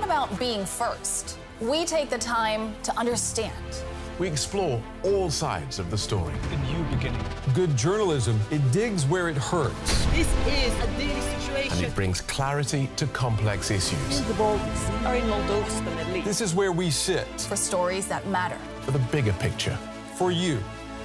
not about being first. We take the time to understand. We explore all sides of the story. A new beginning. Good journalism, it digs where it hurts. This is a daily situation. And it brings clarity to complex issues. The Baltics are in Moldova, the Middle East. This is where we sit. For stories that matter. For the bigger picture. For you.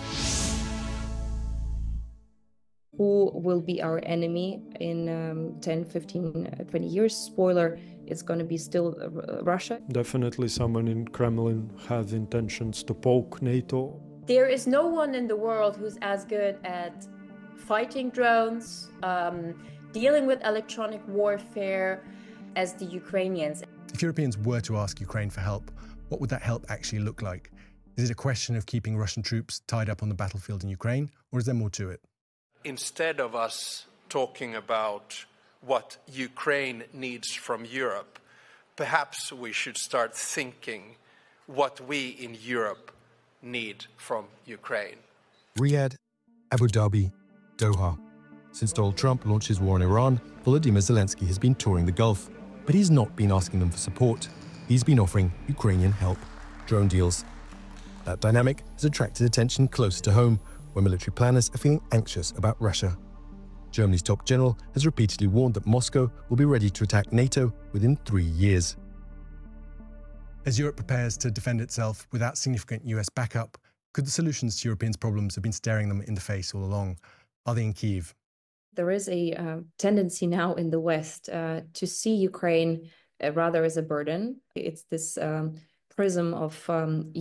Who will be our enemy in 10, 15, 20 years? Spoiler, it's going to be still Russia. Definitely someone in Kremlin has intentions to poke NATO. There is no one in the world who's as good at fighting drones, dealing with electronic warfare as the Ukrainians. If Europeans were to ask Ukraine for help, what would that help actually look like? Is it a question of keeping Russian troops tied up on the battlefield in Ukraine, or is there more to it? Instead of us talking about what Ukraine needs from Europe, perhaps we should start thinking what we in Europe need from Ukraine. Riyadh, Abu Dhabi, Doha. Since Donald Trump launched his war on Iran, Volodymyr Zelensky has been touring the Gulf, but he's not been asking them for support. He's been offering Ukrainian help, drone deals. That dynamic has attracted attention closer to home, where military planners are feeling anxious about Russia. Germany's top general has repeatedly warned that Moscow will be ready to attack NATO within 3 years. As Europe prepares to defend itself without significant US backup, could the solutions to Europeans' problems have been staring them in the face all along? Are they in Kyiv? There is a tendency now in the West to see Ukraine rather as a burden. It's this prism of